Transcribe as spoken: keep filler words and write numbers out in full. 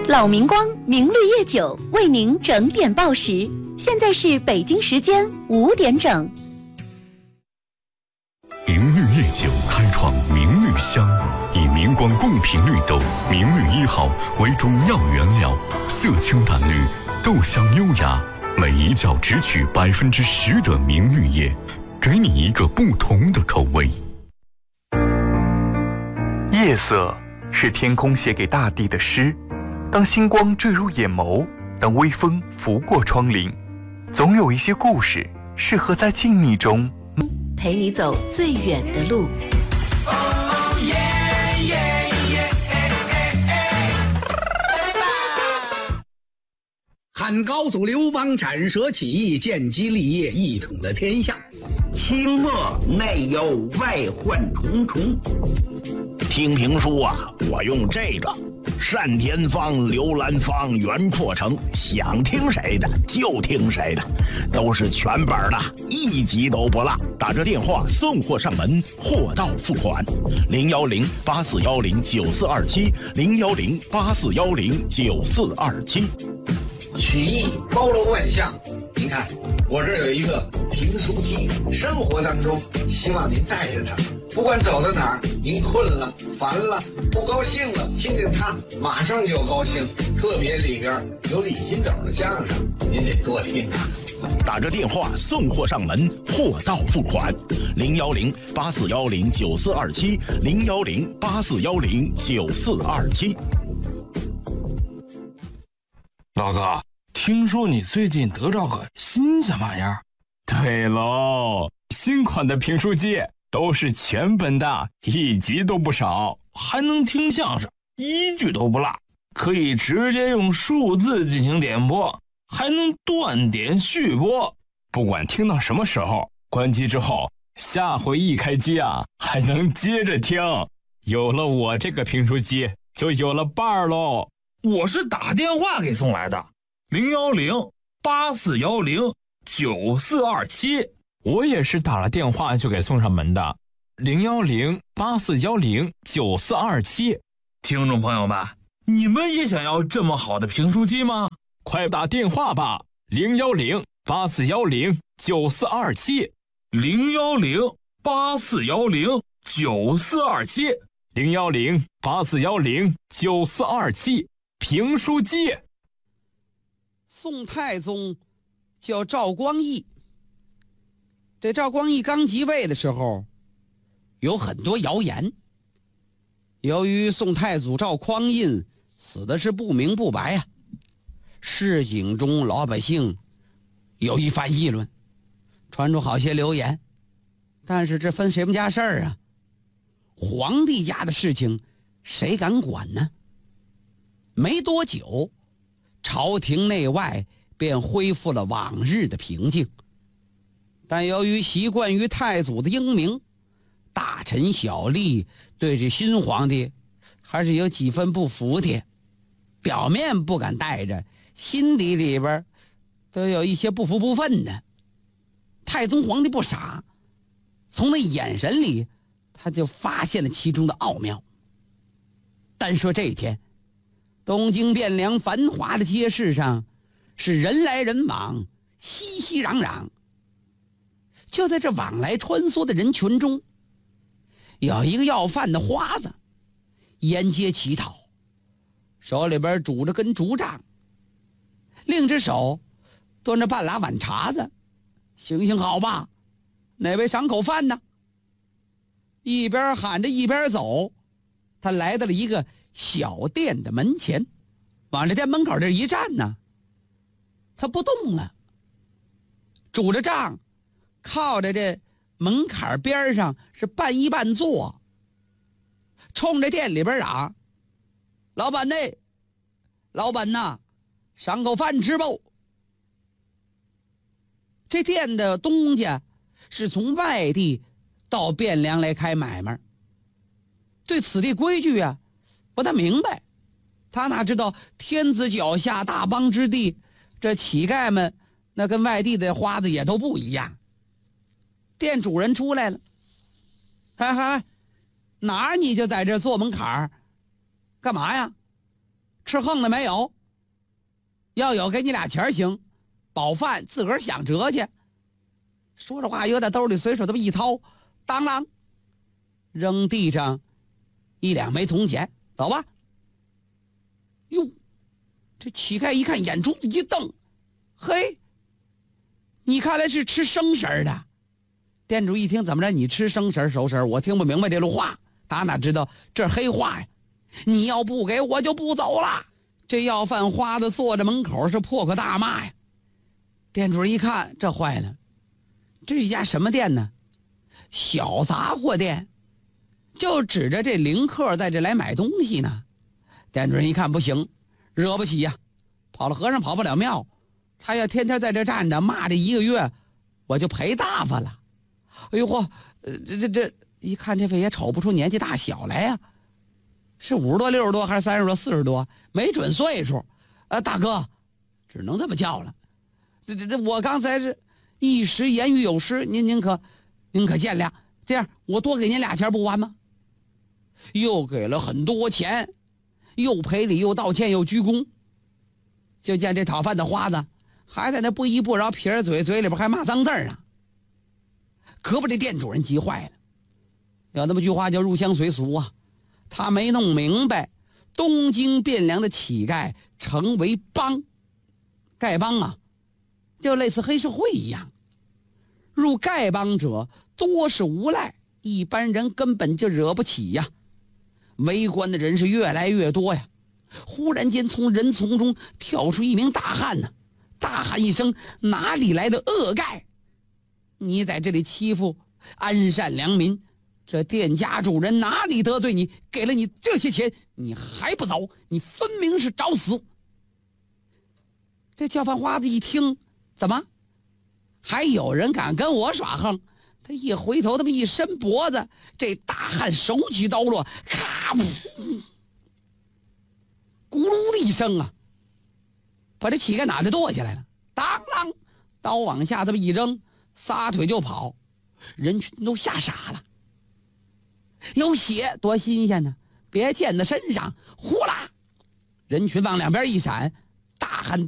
老明光明绿叶酒为您整点报时，现在是北京时间五点整。 明绿叶酒开创明绿香，以明光贡品绿豆明绿一号为中药原料，色清淡绿，豆香优雅，每一角只取百分之十的明绿叶，给你一个不同的口味。 夜色是天空写给大地的诗，当星光坠入眼眸，当微风拂过窗棂，总有一些故事适合在静谧中陪你走最远的路。 汉高祖刘邦斩蛇起义，建基立业，一统了天下。 清末内忧外患重重。听评书啊，我用这个单田芳、刘兰芳、袁阔成，想听谁的就听谁的，都是全本的，一集都不落。打着电话送货上门，货到付款。零幺零八四幺零九四二七，零幺零八四幺零九四二七。 曲艺包罗万象，您看我这有一个评书机，生活当中希望您带着它，不管走到哪儿，您困了、烦了、不高兴了，听见它马上就高兴。特别里边有李金斗的相声，您得多听啊。 打着电话送货上门，货到付款。零幺零八四幺零九四二七，零幺零八四幺零九四二七。 老哥，听说你最近得着个新鲜玩意儿？ 对喽，新款的评书机都是全本的，一集都不少， 还能听相声，一句都不落，可以直接用数字进行点播，还能断点续播。 不管听到什么时候，关机之后，下回一开机啊，还能接着听。有了我这个评书机，就有了伴儿喽。 我是打电话给送来的，零幺零八四幺零九四二七。 我也是打了电话就给送上门的，零幺零八四幺零九四二七。 听众朋友们，你们也想要这么好的评书机吗？ 快打电话吧，零幺零八四幺零九四二七， 零幺零八四幺零九四二七， 零幺零八四幺零九四二七。评书机。 宋太宗叫赵光义，这赵光义刚即位的时候，有很多谣言。由于宋太祖赵匡胤死的是不明不白啊，市井中老百姓有一番议论，传出好些流言。但是这分谁们家事儿啊？皇帝家的事情谁敢管呢？没多久，朝廷内外便恢复了往日的平静。但由于习惯于太祖的英明，大臣小吏对这新皇帝还是有几分不服的，表面不敢带着，心底里边都有一些不服不忿的。太宗皇帝不傻，从那眼神里他就发现了其中的奥妙。单说这一天，东京汴梁繁华的街市上是人来人往，熙熙攘攘。就在这往来穿梭的人群中，有一个要饭的花子沿街乞讨，手里边拄着根竹杖，另一只手端着半拉碗茶子。行行好吧，哪位赏口饭呢？一边喊着一边走，他来到了一个小店的门前，往这店门口这一站呢，他不动了，拄着杖靠在这门槛边上是半依半坐，冲着店里边嚷：老板呢？老板呐，赏口饭吃不？这店的东家是从外地到汴梁来开买卖，对此地规矩啊不太明白。他哪知道天子脚下大邦之地，这乞丐们那跟外地的花子也都不一样。店主人出来了，嗨嗨，哪儿你就在这坐门槛儿干嘛呀？ 吃横的没有？要有给你俩钱行，饱饭自个儿想辙去。说着话，又在兜里随手这么一掏，当啷，扔地上一两枚铜钱，走吧。哟，这乞丐一看，眼珠子一瞪，嘿，你看来是吃生食的。店主一听，怎么着？你吃生食熟食？我听不明白这路话，他哪知道这是黑话呀？你要不给我就不走了。这要饭花子坐在门口是破口大骂呀。店主一看，这坏了，这是一家什么店呢？小杂货店，就指着这灵客在这来买东西呢。店主人一看不行，惹不起呀，跑了和尚跑不了庙，他要天天在这站着骂这一个月，我就赔大发了。哎呦嚯，这这这一看这位也瞅不出年纪大小来呀，是五十多六十多还是三十多四十多，没准岁数。呃，大哥，只能这么叫了。这这这，我刚才是一时言语有失，您您可您可见谅。这样，我多给您俩钱不完吗？又给了很多钱，又赔礼又道歉又鞠躬。就见这讨饭的花子还在那不依不饶，撇着嘴，嘴里边还骂脏字儿呢。可把这店主人急坏了。有那么句话叫入乡随俗啊，他没弄明白，东京汴梁的乞丐成为帮，丐帮啊，就类似黑社会一样。入丐帮者多是无赖，一般人根本就惹不起呀。围观的人是越来越多呀。忽然间从人丛中跳出一名大汉呢，大喊一声：“哪里来的恶丐！你在这里欺负安善良民，这店家主人哪里得罪你？给了你这些钱，你还不走？你分明是找死！”这叫饭花子一听，怎么还有人敢跟我耍横？他一回头，这么一伸脖子，这大汉手起刀落，咔噗，咕噜的一声啊，把这乞丐脑袋剁下来了。当啷，刀往下这么一扔，撒腿就跑，人群都吓傻了。有血多新鲜呢，别溅在身上，呼啦，人群往两边一闪，大汉